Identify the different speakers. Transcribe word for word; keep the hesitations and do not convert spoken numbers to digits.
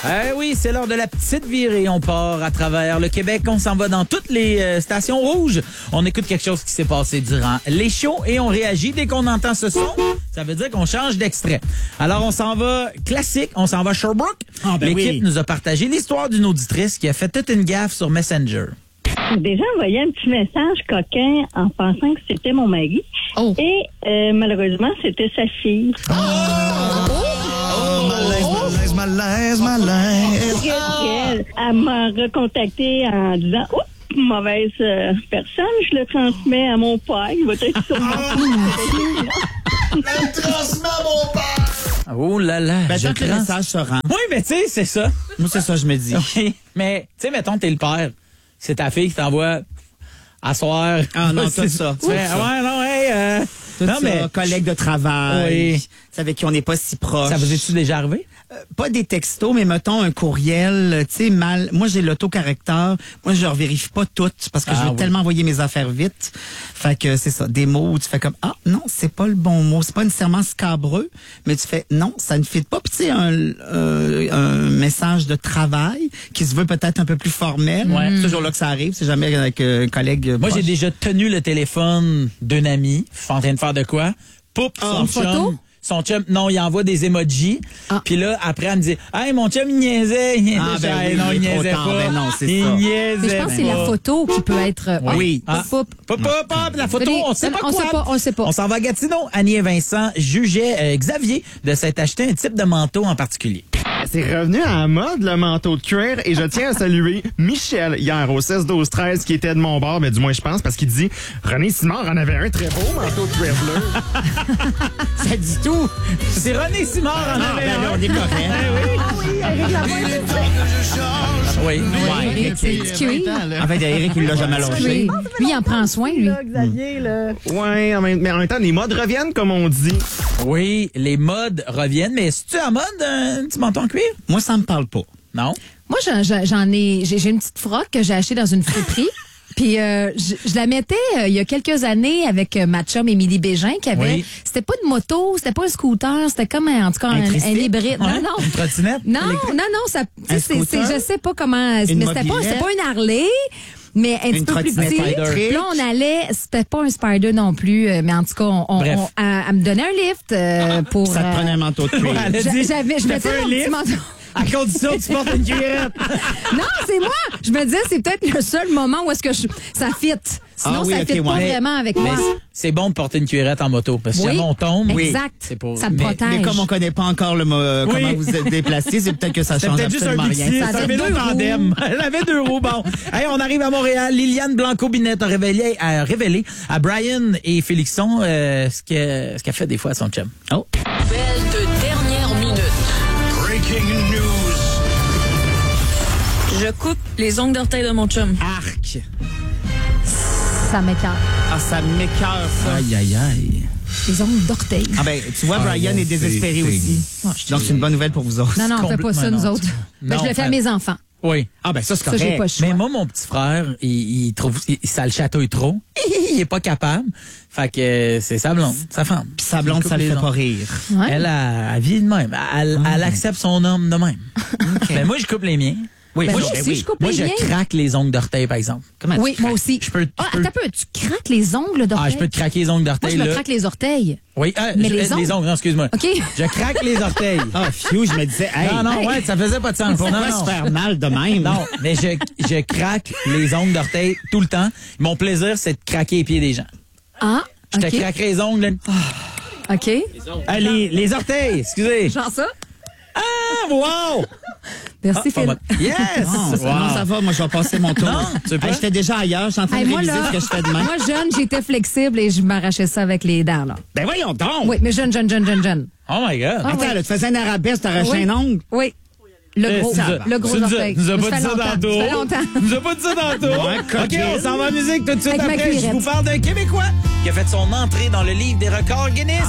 Speaker 1: Eh oui, c'est l'heure de la petite virée. On part à travers le Québec. On s'en va dans toutes les euh, stations rouges. On écoute quelque chose qui s'est passé durant les shows et on réagit dès qu'on entend ce son. Ça veut dire qu'on change d'extrait. Alors, on s'en va classique. On s'en va Sherbrooke.
Speaker 2: Ah, ben
Speaker 1: L'équipe
Speaker 2: oui.
Speaker 1: nous a partagé l'histoire d'une auditrice qui a fait toute une gaffe sur Messenger.
Speaker 3: J'ai déjà envoyé un petit message coquin en pensant que c'était mon mari.
Speaker 4: Oh.
Speaker 3: Et euh, malheureusement, c'était sa fille.
Speaker 2: Malaise, malaise, malaise, malaise.
Speaker 3: Elle, elle m'a recontacté en disant « Oups, mauvaise euh, personne, je le transmets à mon père. Il va être sur
Speaker 2: Elle transmet à mon père.
Speaker 1: Oh là là.
Speaker 2: Ben,
Speaker 1: je
Speaker 2: tant que le
Speaker 1: trans-
Speaker 2: message se rend.
Speaker 1: Oui, mais tu sais, c'est ça.
Speaker 2: Moi, c'est ça, je me dis.
Speaker 1: Oui, mais tu sais, mettons, t'es le père. C'est ta fille qui t'envoie à soir.
Speaker 2: Ah non,
Speaker 1: C'est-
Speaker 2: tout ça.
Speaker 1: Tu fais,
Speaker 2: Tout ça.
Speaker 1: ouais, non, hey, euh,
Speaker 2: Tout
Speaker 1: non,
Speaker 2: ça,
Speaker 1: mais
Speaker 2: collègues de travail,
Speaker 1: Oui.
Speaker 2: c'est avec qui on n'est pas si proche.
Speaker 1: ça vous est-tu déjà arrivé?
Speaker 2: Euh, pas des textos, mais mettons un courriel, euh, tu sais, mal. Moi, j'ai l'autocorrecteur. Moi, je revérifie pas tout parce que
Speaker 1: Ah
Speaker 2: je veux
Speaker 1: oui.
Speaker 2: tellement envoyer mes affaires vite. Fait que c'est ça, des mots où tu fais comme ah non, c'est pas le bon mot, c'est pas nécessairement scabreux, mais tu fais non, ça ne fit pas. Puis tu sais un, euh, un message de travail qui se veut peut-être un peu plus formel.
Speaker 1: Ouais.
Speaker 2: C'est toujours là que ça arrive. C'est jamais avec euh, un collègue.
Speaker 1: Moi,
Speaker 2: proche.
Speaker 1: j'ai déjà tenu le téléphone d'un ami, en train de faire de quoi? Poup, son
Speaker 4: Une
Speaker 1: chum.
Speaker 4: photo?
Speaker 1: Son chum, non, il envoie des emojis.
Speaker 4: Ah.
Speaker 1: Puis là, après, elle me dit, hey, mon chum, il niaisait. Il niaisait.
Speaker 2: Ah, ben
Speaker 1: Hey,
Speaker 2: oui,
Speaker 1: non, il
Speaker 2: il est trop
Speaker 1: niaisait
Speaker 2: tard.
Speaker 1: pas.
Speaker 2: Ben non, c'est
Speaker 1: il
Speaker 2: ça.
Speaker 1: niaisait.
Speaker 4: Mais je pense que c'est la
Speaker 1: pas.
Speaker 4: photo qui peut être... euh,
Speaker 1: Oui.
Speaker 4: Ah.
Speaker 1: Poup, poup, poup, poup, la photo,
Speaker 4: Mais
Speaker 1: on sait
Speaker 4: non,
Speaker 1: pas
Speaker 4: on
Speaker 1: quoi.
Speaker 4: sait pas, on sait pas.
Speaker 1: On s'en va à Gatineau. Annie et Vincent jugeaient euh, Xavier de s'être acheté un type de manteau en particulier.
Speaker 5: C'est revenu à la mode, le manteau de cuir, et je tiens à saluer Michel, hier, au seize douze treize, qui était de mon bord, mais du moins je pense, parce qu'il dit « René Simard en avait un très beau manteau de cuir bleu.
Speaker 2: Ça dit tout.
Speaker 1: C'est René Simard en
Speaker 2: Ah,
Speaker 1: avait
Speaker 2: ben
Speaker 1: un.
Speaker 2: là, on est correct.
Speaker 1: Oui.
Speaker 4: Ouais, Eric, c'est du cuir.
Speaker 2: En fait, Eric, il l'a jamais
Speaker 4: Du
Speaker 2: lâché.
Speaker 4: cuir. Lui, il en prend soin, lui.
Speaker 3: Xavier, là. »
Speaker 5: Ouais, en même- mais en même temps, les modes reviennent, comme on dit.
Speaker 1: Oui, les modes reviennent, mais est-ce que tu à mode un petit manteau en cuir?
Speaker 2: Moi, ça me parle pas.
Speaker 1: Non?
Speaker 4: Moi, j'en- j'en j'en ai, j'ai j'ai une petite froc que j'ai achetée dans une friperie. Puis euh, je, je la mettais euh, il y a quelques années avec euh, ma chum Émilie Bégin qui avait,
Speaker 1: Oui.
Speaker 4: c'était pas de moto, c'était pas un scooter, c'était comme un, en tout cas un,
Speaker 2: Un
Speaker 4: un
Speaker 2: tricycle?
Speaker 4: hybride. Non,
Speaker 1: Ouais?
Speaker 4: non.
Speaker 1: Une trottinette?
Speaker 4: Non,
Speaker 1: électrique?
Speaker 4: non, non, ça, tu sais,
Speaker 2: Un
Speaker 4: c'est,
Speaker 2: scooter?
Speaker 4: c'est- je sais pas comment, mais c'était pas,
Speaker 2: mobilette?
Speaker 4: c'était pas une Harley, mais un petit
Speaker 2: Une
Speaker 4: peu plus
Speaker 2: trottinette
Speaker 4: petit.
Speaker 2: Spider.
Speaker 4: Puis là, on allait, c'était pas un Spider non plus, euh, mais en tout cas, on, on,
Speaker 1: Bref.
Speaker 4: on- elle, elle me donnait un lift euh, pour.
Speaker 2: Ça te
Speaker 4: euh,
Speaker 2: prenait un manteau de cuir.
Speaker 1: Ouais, elle a
Speaker 4: j'a-
Speaker 1: dit,
Speaker 4: j'avais, je
Speaker 1: t'as
Speaker 4: mettais
Speaker 1: fait un
Speaker 4: mon petit
Speaker 1: lift?
Speaker 4: manteau.
Speaker 1: À condition que tu portes une cuirette.
Speaker 4: Non, c'est moi. Je me disais, c'est peut-être le seul moment où est-ce que je, ça fit. Sinon,
Speaker 2: Ah oui,
Speaker 4: ça
Speaker 2: ok,
Speaker 4: fit pas
Speaker 2: ouais.
Speaker 4: vraiment avec
Speaker 1: Mais
Speaker 4: moi.
Speaker 1: c'est bon de porter une cuirette en moto, parce que si
Speaker 4: Oui,
Speaker 1: jamais on tombe,
Speaker 4: exact.
Speaker 1: c'est pour...
Speaker 4: Ça me
Speaker 1: mais-
Speaker 4: protège.
Speaker 2: Mais comme on connaît pas encore le mo-
Speaker 1: Oui.
Speaker 2: comment vous êtes déplacé, c'est peut-être que ça
Speaker 1: C'est
Speaker 2: change
Speaker 1: peut-être juste un
Speaker 2: absolument
Speaker 1: bixi,
Speaker 2: rien.
Speaker 4: Ça
Speaker 1: c'est un
Speaker 4: avait
Speaker 1: vélo
Speaker 4: deux
Speaker 1: tandem. Elle avait deux roues, bon. Hey, on arrive à Montréal. Liliane Blanco-Binette a révélé, a révélé à Brian et Félixon euh, ce qu'elle ce qu'elle fait des fois à son chum. Oh.
Speaker 6: Belle de dernière minute.
Speaker 7: Breaking news.
Speaker 6: Je coupe les ongles d'orteil de mon chum.
Speaker 2: Arc.
Speaker 4: Ça m'écarte.
Speaker 2: Ah, ça m'écœure, ça.
Speaker 1: Aïe, aïe, aïe.
Speaker 4: Les ongles d'orteil.
Speaker 2: Ah ben, tu vois, Brian est désespéré aussi. Donc, c'est une bonne nouvelle pour vous autres.
Speaker 4: Non, non, on fait pas ça,
Speaker 1: complètement
Speaker 4: nous
Speaker 1: non.
Speaker 4: autres. Ben,
Speaker 1: Non,
Speaker 4: je le fais à
Speaker 1: fait-
Speaker 4: mes enfants.
Speaker 1: Oui.
Speaker 2: Ah ben, ça, c'est
Speaker 4: Ça, j'ai pas
Speaker 2: correct.
Speaker 4: le
Speaker 1: Mais
Speaker 4: choix.
Speaker 1: moi, mon petit frère, il, il trouve, il- ça le chatouille trop. Il est pas capable. Fait que euh, c'est sa blonde, sa femme.
Speaker 2: Puis sa blonde, ça le fait pas rire.
Speaker 4: Ouais.
Speaker 1: Elle a, elle vit de même. Elle, elle accepte son homme de même. Mais moi, je coupe les miens.
Speaker 2: Oui,
Speaker 4: Ben,
Speaker 2: moi,
Speaker 4: moi
Speaker 2: je-
Speaker 4: aussi,
Speaker 2: oui.
Speaker 4: je coupe
Speaker 1: Moi,
Speaker 4: les
Speaker 1: je
Speaker 4: miens.
Speaker 1: craque les ongles d'orteil, par exemple.
Speaker 2: Comment
Speaker 4: Oui,
Speaker 2: tu
Speaker 4: moi
Speaker 2: craques?
Speaker 4: aussi.
Speaker 1: Je peux-
Speaker 4: Ah,
Speaker 1: je peux-
Speaker 4: attends un peu, tu craques les ongles d'orteil?
Speaker 1: Ah, je peux te craquer les ongles
Speaker 4: Moi,
Speaker 1: d'orteil,
Speaker 4: je me
Speaker 1: là.
Speaker 4: craque les orteils.
Speaker 1: Oui, ah,
Speaker 4: Mais
Speaker 1: je-
Speaker 4: les ongles?
Speaker 1: non, excuse-moi.
Speaker 4: OK.
Speaker 1: Je craque les orteils.
Speaker 2: Ah, phew, je me disais, hey,
Speaker 1: non, non,
Speaker 4: hey.
Speaker 1: ouais, ça faisait pas de sens.
Speaker 2: pourquoi
Speaker 1: non, non.
Speaker 2: se faire mal de même?
Speaker 1: Non, mais je, je craque les ongles d'orteil tout le temps. Mon plaisir, c'est de craquer les pieds des gens.
Speaker 4: Ah,
Speaker 1: Je te
Speaker 4: OK.
Speaker 1: craque les ongles. là.
Speaker 4: OK.
Speaker 1: Ah, les, les orteils, excusez.
Speaker 4: Genre ça?
Speaker 1: Ah, wow!
Speaker 4: Merci,
Speaker 1: Ah,
Speaker 4: Phil.
Speaker 1: pas mal. Yes!
Speaker 2: Non, ça- non, ça va, moi, je vais passer mon tour.
Speaker 1: Non, tu veux pas?
Speaker 2: Hey, j'étais déjà ailleurs, je suis en train
Speaker 4: Hey,
Speaker 2: de
Speaker 4: moi,
Speaker 2: réviser
Speaker 4: là,
Speaker 2: ce que je fais demain.
Speaker 4: moi, jeune, j'étais flexible et je m'arrachais ça avec les dents, là.
Speaker 2: Ben voyons donc!
Speaker 4: Oui, mais jeune, jeune, jeune, jeune, jeune.
Speaker 1: Oh my God!
Speaker 4: Ah,
Speaker 2: Attends,
Speaker 4: oui.
Speaker 2: là, tu faisais un arabesque, t'arrachais
Speaker 4: Oui.
Speaker 2: un ongle?
Speaker 4: Oui. Le
Speaker 1: Eh,
Speaker 4: gros,
Speaker 1: tu nous as-
Speaker 4: le gros
Speaker 1: tu nous as-
Speaker 4: orteil.
Speaker 1: tu nous as
Speaker 4: Ça
Speaker 1: pas
Speaker 4: fait
Speaker 1: dit ça
Speaker 4: longtemps.
Speaker 1: tantôt.
Speaker 4: Ça fait longtemps.
Speaker 1: Tu nous as pas dit ça tantôt.
Speaker 2: Ouais,
Speaker 1: OK,
Speaker 2: coquine.
Speaker 1: on s'en va en musique tout de suite
Speaker 4: Avec ma
Speaker 1: après. Je
Speaker 4: cuirette.
Speaker 1: vous parle d'un Québécois qui a fait son entrée dans le livre des records Guinness.